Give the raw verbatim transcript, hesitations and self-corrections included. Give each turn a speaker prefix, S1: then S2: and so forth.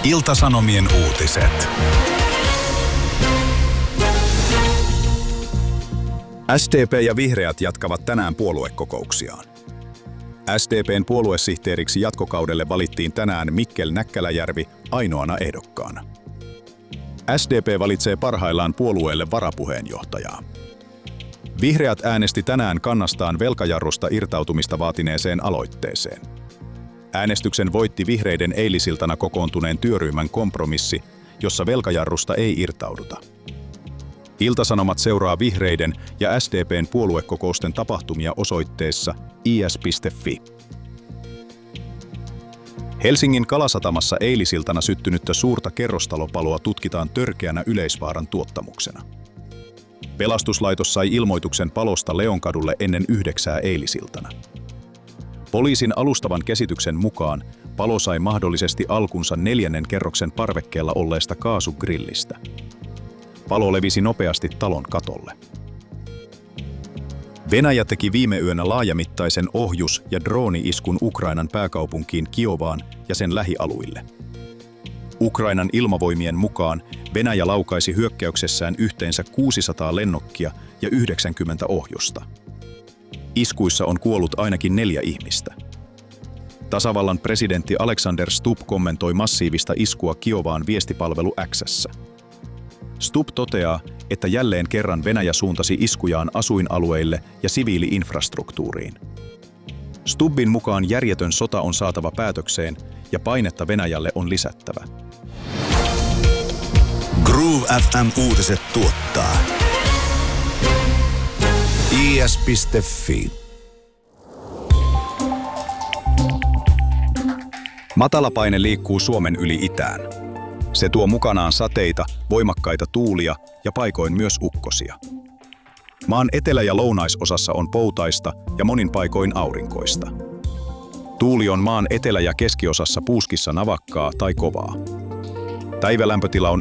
S1: Ilta-Sanomien uutiset. S D P ja vihreät jatkavat tänään puoluekokouksiaan. S D P:n puoluesihteeriksi jatkokaudelle valittiin tänään Mikkel Näkkäläjärvi ainoana ehdokkaana. S D P valitsee parhaillaan puolueelle varapuheenjohtajaa. Vihreät äänesti tänään kannastaan velkajarrusta irtautumista vaatineeseen aloitteeseen. Äänestyksen voitti vihreiden eilisiltana kokoontuneen työryhmän kompromissi, jossa velkajarrusta ei irtauduta. Ilta-Sanomat seuraa vihreiden ja S D P:n puoluekokousten tapahtumia osoitteessa i s piste f i. Helsingin Kalasatamassa eilisiltana syttynyttä suurta kerrostalopaloa tutkitaan törkeänä yleisvaaran tuottamuksena. Pelastuslaitos sai ilmoituksen palosta Leonkadulle ennen yhdeksää eilisiltana. Poliisin alustavan käsityksen mukaan palo sai mahdollisesti alkunsa neljännen kerroksen parvekkeella olleesta kaasugrillistä. Palo levisi nopeasti talon katolle. Venäjä teki viime yönä laajamittaisen ohjus- ja drooni-iskun Ukrainan pääkaupunkiin Kiovaan ja sen lähialuille. Ukrainan ilmavoimien mukaan Venäjä laukaisi hyökkäyksessään yhteensä kuusisataa lennokkia ja yhdeksänkymmentä ohjusta. Iskuissa on kuollut ainakin neljä ihmistä. Tasavallan presidentti Alexander Stubb kommentoi massiivista iskua Kiovaan viestipalvelu X:ssä. Stubb toteaa, että jälleen kerran Venäjä suuntasi iskujaan asuinalueille ja siviili-infrastruktuuriin. Stubbin mukaan järjetön sota on saatava päätökseen ja painetta Venäjälle on lisättävä.
S2: Groove F M-uutiset tuottaa i s piste f i.
S1: Matalapaine liikkuu Suomen yli itään. Se tuo mukanaan sateita, voimakkaita tuulia ja paikoin myös ukkosia. Maan etelä- ja lounaisosassa on poutaista ja monin paikoin aurinkoista. Tuuli on maan etelä- ja keskiosassa puuskissa navakkaa tai kovaa. Päivälämpötila on